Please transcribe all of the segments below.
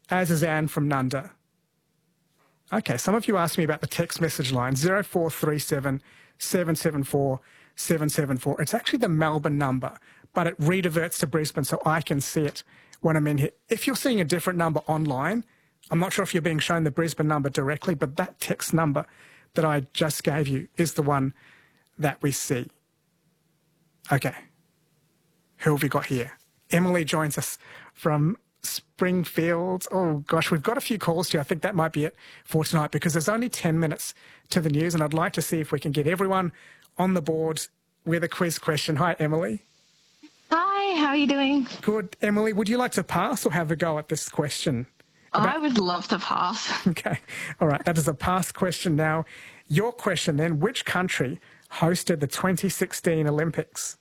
as is Anne from Nunda. Okay, some of you asked me about the text message line, 0437 774 774. It's actually the Melbourne number, but it rediverts to Brisbane so I can see it when I'm in here. If you're seeing a different number online, I'm not sure if you're being shown the Brisbane number directly, but that text number that I just gave you is the one that we see. Okay. Who have we got here? Emily joins us from Springfield. Oh, gosh, we've got a few calls here. I think that might be it for tonight because there's only 10 minutes to the news, and I'd like to see if we can get everyone on the board with a quiz question. Hi, Emily. Hi, how are you doing? Good. Emily, would you like to pass or have a go at this question? I would love to pass. Okay. All right. That is a pass question now. Your question then, which country hosted the 2016 Olympics?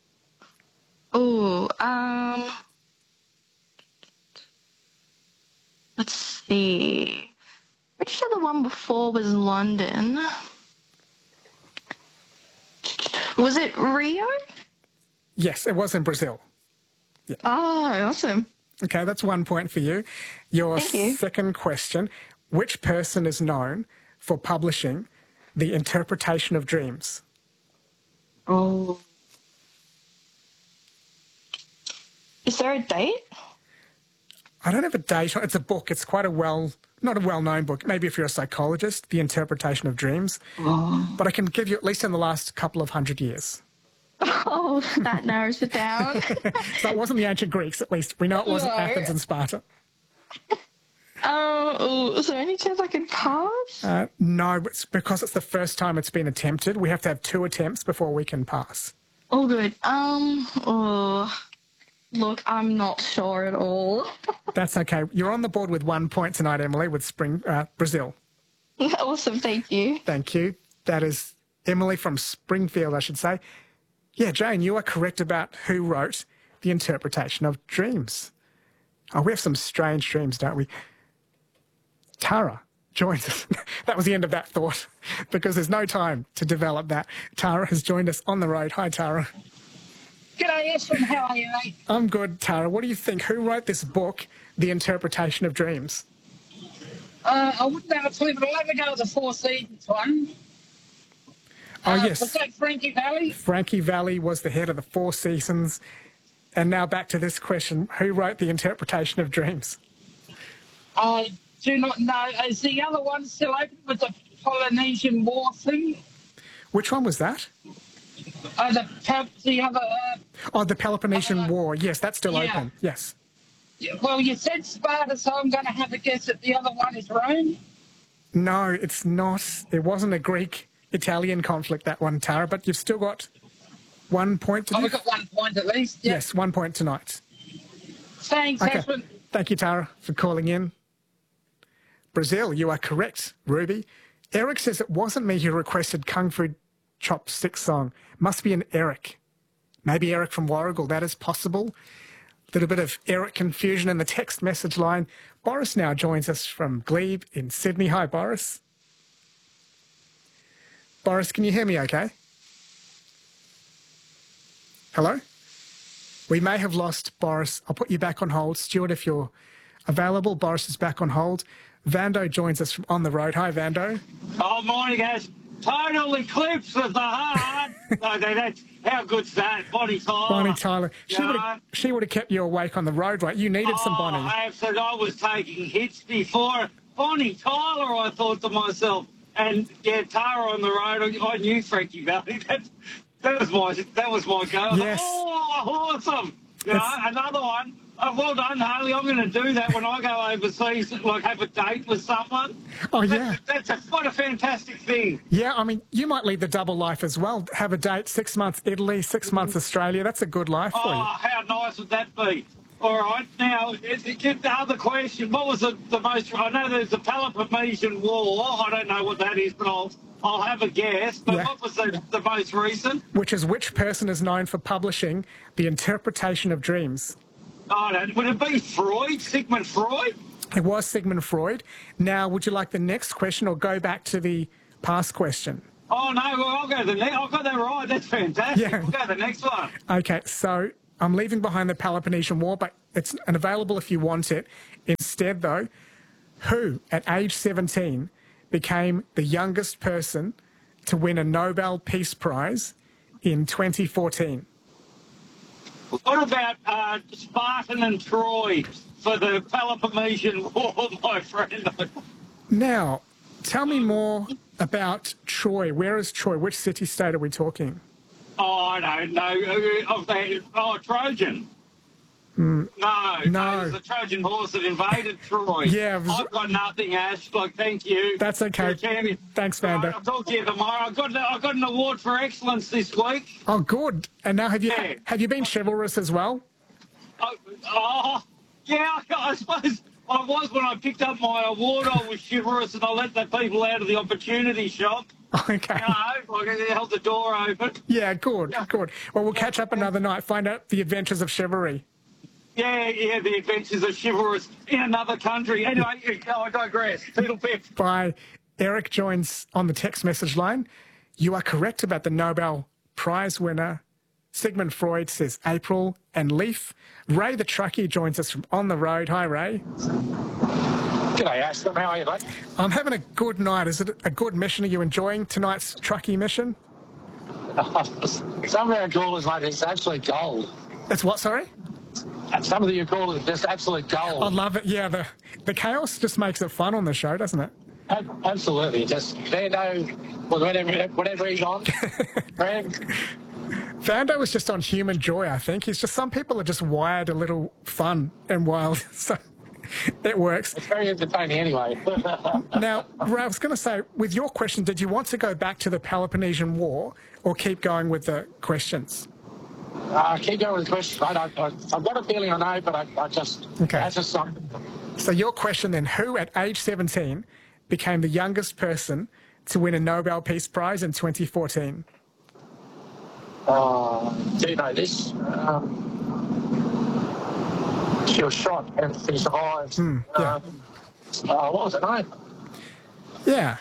Oh, let's see. Pretty sure the one before was London. Was it Rio? Yes, it was in Brazil. Yeah. Oh, awesome. Okay, that's 1 point for you. Your Thank you. Second question, which person is known for publishing The Interpretation of Dreams? Oh. Is there a date? I don't have a date. It's a book. It's quite not a well-known book. Maybe if you're a psychologist, The Interpretation of Dreams. Oh. But I can give you at least in the last couple of hundred years. Oh, that narrows it down. So it wasn't the ancient Greeks, at least. We know it wasn't Athens and Sparta. Is there any chance I could pass? No, it's because it's the first time it's been attempted. We have to have 2 attempts before we can pass. Oh, good. Look, I'm not sure at all. That's okay. You're on the board with 1 point tonight, Emily, with Brazil. Awesome, thank you. Thank you. That is Emily from Springfield, I should say. Yeah, Jane, you are correct about who wrote The Interpretation of Dreams. Oh, we have some strange dreams, don't we? Tara joins us. That was the end of that thought because there's no time to develop that. Tara has joined us on the road. Hi, Tara. G'day, Ashton. How are you, mate? I'm good, Tara. What do you think? Who wrote this book, The Interpretation of Dreams? I wouldn't have a clue, but I'll have a go at the Four Seasons one. Oh, yes. Was that Frankie Valli? Frankie Valli was the head of the Four Seasons. And now back to this question. Who wrote The Interpretation of Dreams? I do not know. Is the other one still open with the Polynesian War thing? Which one was that? The other... the Peloponnesian War. Yes, that's still open. Yes. Well, you said Sparta, so I'm going to have a guess that the other one is Rome. No, it's not. It wasn't a Greek-Italian conflict, that one, Tara, but you've still got 1 point to do. I've got 1 point at least. Yep. Yes, 1 point tonight. Thanks, Ashton. Thank you, Tara, for calling in. Brazil, you are correct, Ruby. Eric says it wasn't me who requested Kung Fu Chopstick song. Must be an Eric. Maybe Eric from Warrigal. That is possible. A little bit of Eric confusion in the text message line. Boris now joins us from Glebe in Sydney. Hi, Boris. Boris, can you hear me okay? Hello? We may have lost Boris. I'll put you back on hold. Stuart, if you're available, Boris is back on hold. Vando joins us from on the road. Hi, Vando. Oh, morning, guys. Total eclipse of the heart. How good's that? Bonnie Tyler. Bonnie Tyler. She would have kept you awake on the road, right? You needed some Bonnie. Absolutely. I was taking hits before. Bonnie Tyler, I thought to myself. And, yeah, Tara on the road, I knew Frankie Valli. That was my go. Yes. Oh, awesome. Another one. Well done, Harley. I'm going to do that when I go overseas, like have a date with someone. Oh, yeah. What a fantastic thing. Yeah, I mean, you might lead the double life as well. Have a date, 6 months Italy, 6 months Australia. That's a good life for you. Oh, how nice would that be? All right, now, the other question. What was the most... I know there's the Peloponnesian War. I don't know what that is, but I'll have a guess. But what was the most recent? Which person is known for publishing The Interpretation of Dreams? Oh, would it be Freud, Sigmund Freud? It was Sigmund Freud. Now, would you like the next question or go back to the past question? Oh, no, well, I'll go to the next. I've got that right. That's fantastic. Yeah. We'll go to the next one. Okay, so I'm leaving behind the Peloponnesian War, but it's available if you want it. Instead, though, who at age 17 became the youngest person to win a Nobel Peace Prize in 2014? What about Spartan and Troy for the Peloponnesian War, my friend? Now, tell me more about Troy. Where is Troy? Which city-state are we talking? Oh, I don't know. Trojan. No, it was the Trojan horse that invaded Troy. Yeah, I've got nothing, Ash. Like, thank you. That's okay. Thanks, Vanda. I'll talk to you tomorrow. I got an award for excellence this week. Oh, good. And now have you been chivalrous as well? Yeah, I suppose I was when I picked up my award. I was chivalrous and I let the people out of the opportunity shop. Okay. I held the door open. Yeah, good. Well, we'll catch up another night, find out the adventures of chivalry. Yeah, the adventures of chivalrous in another country. Anyway, I digress. Toodle pip. Bye. Eric joins on the text message line. You are correct about the Nobel Prize winner. Sigmund Freud says April and Leaf. Ray the truckie joins us from On the Road. Hi, Ray. G'day, Aston. How are you, mate? I'm having a good night. Is it a good mission? Are you enjoying tonight's truckie mission? Some of our callers, mate, it's absolute gold. It's what, sorry? Some of your callers are just absolute gold. I love it. Yeah, the chaos just makes it fun on the show, doesn't it? Absolutely. Just Vando, whatever he's on. Vando was just on Human Joy, I think. He's just, some people are just wired a little fun and wild, so it works. It's very entertaining anyway. Now, Ray, I was going to say, with your question, did you want to go back to the Peloponnesian War or keep going with the questions? Keep going with the questions, mate. I've got a feeling I know, but I just... Okay. That's just something. So your question then, who at age 17 became the youngest person to win a Nobel Peace Prize in 2014? Do you know this? She was shot and she survived. Yeah. What was her name? Yeah.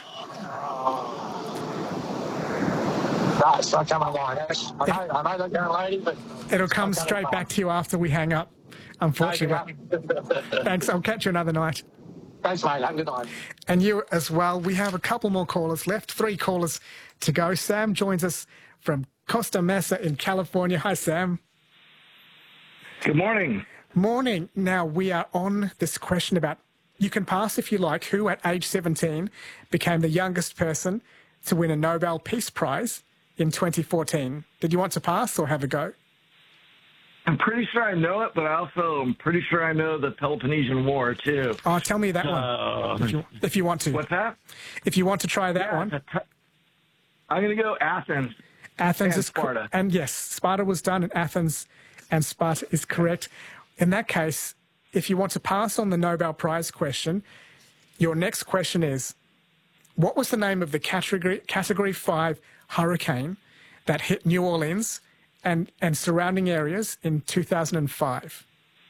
No, it's not coming online. I know that young lady, but... It'll come straight back to you after we hang up, unfortunately. Thanks. I'll catch you another night. Thanks, mate. Have a good night. And you as well. We have a couple more callers left. 3 callers to go. Sam joins us from Costa Mesa in California. Hi, Sam. Good morning. Morning. Now, we are on this question about, you can pass if you like, who at age 17 became the youngest person to win a Nobel Peace Prize in 2014. Did you want to pass or have a go? I'm pretty sure I know it, but I also am pretty sure I know the Peloponnesian War, too. Oh, tell me that one, if you want to. What's that? If you want to try that one. I'm going to go Athens. Athens and is Sparta. And yes, Sparta was done, and Athens and Sparta is correct. In that case, if you want to pass on the Nobel Prize question, your next question is, what was the name of the Category 5 hurricane that hit New Orleans and surrounding areas in 2005?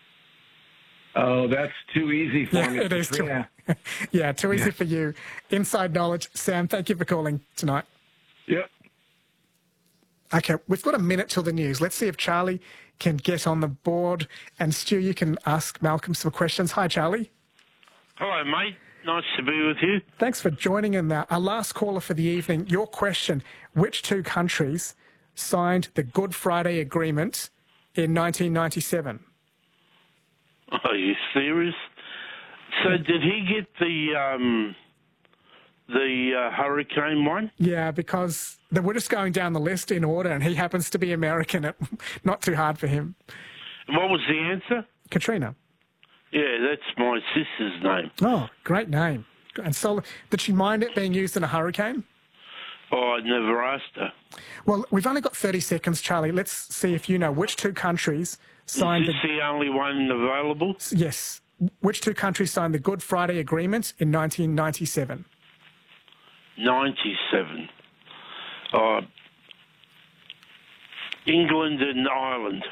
Oh, that's too easy for me. It is too easy for you. Inside knowledge. Sam, thank you for calling tonight. Yep. Okay, we've got a minute till the news. Let's see if Charlie can get on the board. And Stu, you can ask Malcolm some questions. Hi, Charlie. Hello, mate. Nice to be with you. Thanks for joining in there. Our last caller for the evening. Your question, which 2 countries signed the Good Friday Agreement in 1997? Are you serious? So did he get the hurricane one? Yeah, because we're just going down the list in order, and he happens to be American. Not too hard for him. What was the answer? Katrina. Yeah, that's my sister's name. Oh, great name. And so, did she mind it being used in a hurricane? Oh, I never asked her. Well, we've only got 30 seconds, Charlie. Let's see if you know which 2 countries signed... Is this the only one available? Yes. Which 2 countries signed the Good Friday Agreement in 1997? 97. England and Ireland.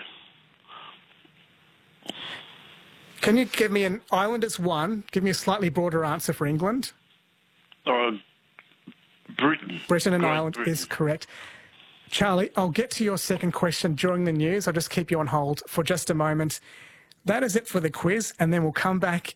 Can you give me an island as one? Give me a slightly broader answer for England. Britain. Britain and Great Ireland Britain. is correct. Charlie, I'll get to your second question during the news. I'll just keep you on hold for just a moment. That is it for the quiz, and then we'll come back